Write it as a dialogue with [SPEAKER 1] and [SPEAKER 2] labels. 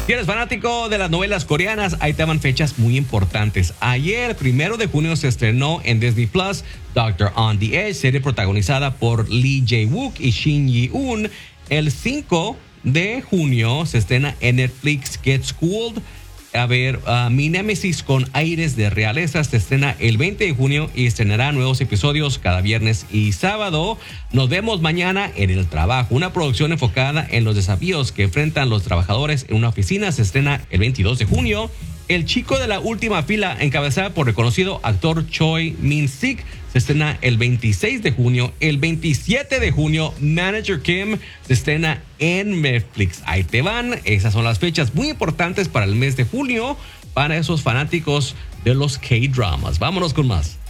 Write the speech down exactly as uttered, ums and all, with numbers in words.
[SPEAKER 1] Si eres fanático de las novelas coreanas, ahí te van fechas muy importantes. Ayer, primero de junio, se estrenó en Disney Plus Doctor on the Edge, serie protagonizada por Lee Jae-wook y Shin Yi-eun. El cinco de junio se estrena en Netflix Get Schooled. A ver, uh, Mi Némesis con aires de realeza se estrena el veinte de junio y estrenará nuevos episodios cada viernes y sábado. Nos vemos mañana en El Trabajo, una producción enfocada en los desafíos que enfrentan los trabajadores en una oficina. Se estrena el veintidós de junio. El chico de la última fila, encabezada por reconocido actor Choi Min-sik, se estrena el veintiséis de junio. El veintisiete de junio, Manager Kim se estrena en Netflix. Ahí te van. Esas son las fechas muy importantes para el mes de julio para esos fanáticos de los K-dramas. Vámonos con más.